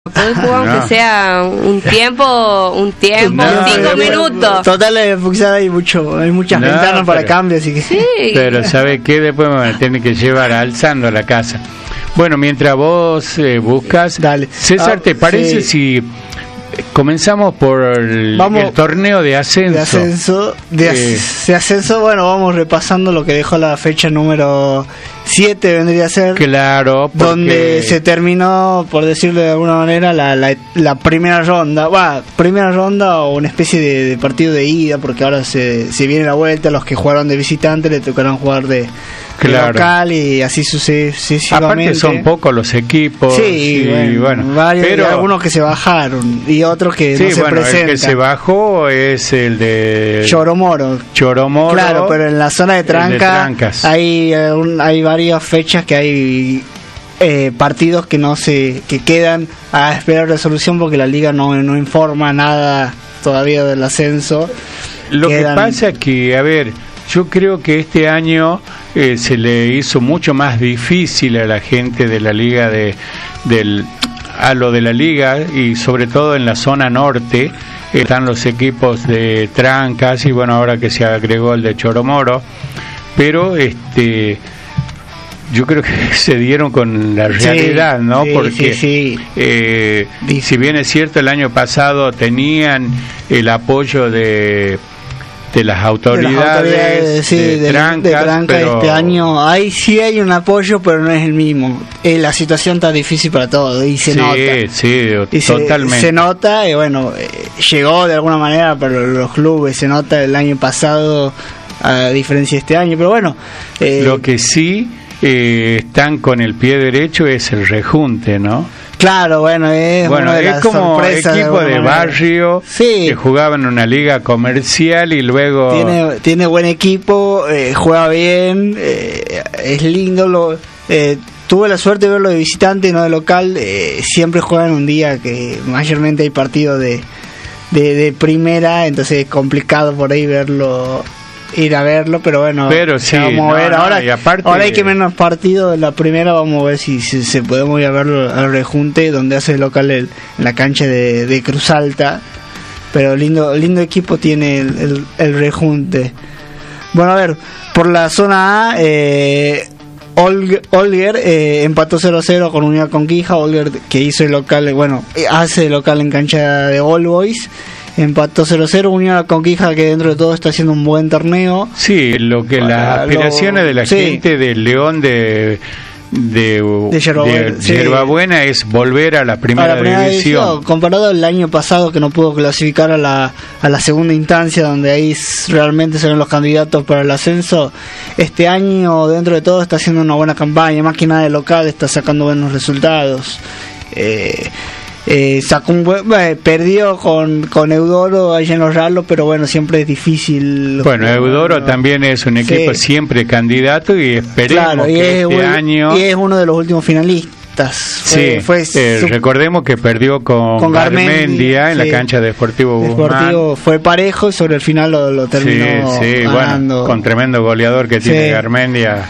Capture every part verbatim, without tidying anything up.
Pueden jugar aunque no. sea un tiempo, un tiempo, no, cinco minutos. Total, en hay mucho, hay muchas no, ventanas para cambio, así que sí. Pero ¿sabe qué? Después me van a tener que llevar alzando a la casa. Bueno, mientras vos eh, buscas, dale. César, ah, ¿te parece sí. si comenzamos por el, el torneo de ascenso? De ascenso, de, eh. de ascenso, bueno, vamos repasando lo que dejó la fecha número siete, vendría a ser. Claro, porque... donde se terminó, por decirlo de alguna manera, la, la, la primera ronda. Bueno, primera ronda o una especie de, de partido de ida, porque ahora se, se viene la vuelta, los que jugaron de visitante le tocarán jugar de... Claro. local y así sucesivamente. Aparte son pocos los equipos. Sí, y, bueno, bueno, varios, pero algunos que se bajaron y otros que sí, no se bueno, presentan. El que se bajó es el de Choromoro. Choromoro. Claro, pero en la zona de Tranca de Trancas. hay un, hay varias fechas que hay eh, partidos que no se que quedan a esperar resolución porque la liga no no informa nada todavía del ascenso. Lo quedan... que pasa es que, a ver, yo creo que este año eh, se le hizo mucho más difícil a la gente de la liga de del a lo de la liga y sobre todo en la zona norte eh, están los equipos de Trancas y bueno, ahora que se agregó el de Choromoro, pero este yo creo que se dieron con la realidad, sí, ¿no? Sí, porque sí, sí. Eh, si bien es cierto el año pasado tenían el apoyo de de las autoridades, de, las autoridades sí, de, de Trancas, de Tranca pero... este año ahí sí hay un apoyo, pero no es el mismo. Eh, la situación está difícil para todos y se sí, nota. Sí, y totalmente. Se, se nota y bueno, eh, llegó de alguna manera para los clubes, se nota el año pasado a diferencia de este año, pero bueno. Eh, Lo que sí eh, están con el pie derecho es el rejunte, ¿no? Claro, bueno, es, bueno, una de es las como equipo de, de barrio sí. que jugaban en una liga comercial y luego... Tiene, tiene buen equipo, eh, juega bien, eh, es lindo. Lo, eh, tuve la suerte de verlo de visitante, no de local. Eh, siempre juegan un día que mayormente hay partidos de, de, de primera, entonces es complicado por ahí verlo... ir a verlo, pero bueno, pero sí, vamos a ver. No, no, ahora, aparte, ahora hay que menos partidos en la primera, vamos a ver si, si se podemos ir a verlo al rejunte donde hace el local el, en la cancha de, de Cruz Alta, pero lindo lindo equipo tiene el, el, el rejunte. Bueno, a ver, por la zona A, eh, Olger, Olger eh, empató cero a cero con Unidad Conquija. Olger que hizo el local, bueno, hace el local en cancha de All Boys. Empató cero a cero, Unión a Conquija, que dentro de todo está haciendo un buen torneo. Sí, lo que las aspiraciones lo, de la sí. gente del León de de, de Yerbabuena sí. es volver a la primera, a la primera división. división. Comparado al año pasado que no pudo clasificar a la a la segunda instancia, donde ahí realmente serán los candidatos para el ascenso, este año dentro de todo está haciendo una buena campaña, más que nada de local, está sacando buenos resultados. Eh... Eh, sacó un buen, eh, perdió con, con Eudoro allá en los Ralos, pero bueno, siempre es difícil. Bueno, Eudoro no, también es un equipo sí. siempre candidato y esperemos claro, y que este un, año y es uno de los últimos finalistas. Sí, fue, fue eh, su, recordemos que perdió con, con Garmendia, Garmendia en sí. la cancha de Deportivo Guzmán. Deportivo fue parejo y sobre el final lo, lo terminó sí, sí, ganando. Bueno, con tremendo goleador que tiene sí. Garmendia.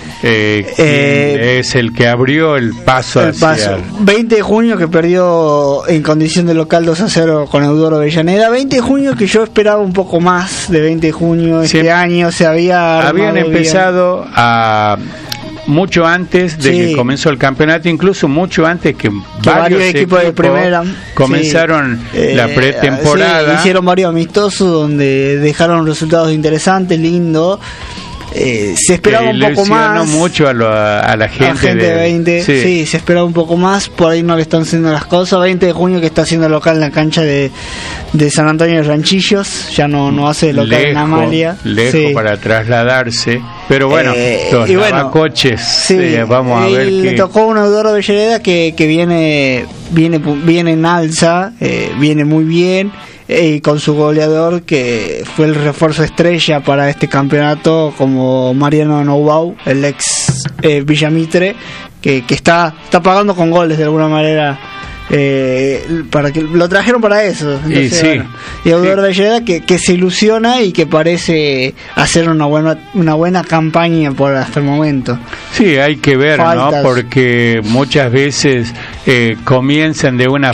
Eh, eh, es el que abrió el paso el hacia paso. veinte de junio que perdió en condición de local dos a cero con Eudoro Avellaneda. veinte de junio que yo esperaba un poco más de veinte de junio este sí. año. Se había habían empezado bien. a mucho antes de sí. que comenzó el campeonato, incluso mucho antes que, que varios, varios equipos, equipos de primera comenzaron sí. la pretemporada. Sí, hicieron varios amistosos donde dejaron resultados interesantes, lindos. Eh, se esperaba un poco más mucho a, lo, a la gente, a la gente de, de veinte sí. sí, se esperaba un poco más, por ahí no le están haciendo las cosas. Veinte de junio que está haciendo local en la cancha de, de San Antonio de Ranchillos, ya no, no hace local lejos, en Amalia lejos sí. para trasladarse, pero bueno, eh, los y bueno, coches sí, eh, vamos a ver le que... tocó un Eudoro Avellaneda que, que viene, viene, viene en alza, eh, viene muy bien. Y con su goleador que fue el refuerzo estrella para este campeonato, como Mariano Noubau, el ex eh, Villamitre, que, que está está pagando con goles de alguna manera Eh, para que lo trajeron para eso. Entonces, y sí, bueno, y Audor sí. Velleda que, que se ilusiona y que parece hacer una buena una buena campaña por hasta el momento. Sí, hay que ver, Faltas. ¿no? Porque muchas veces eh, comienzan de una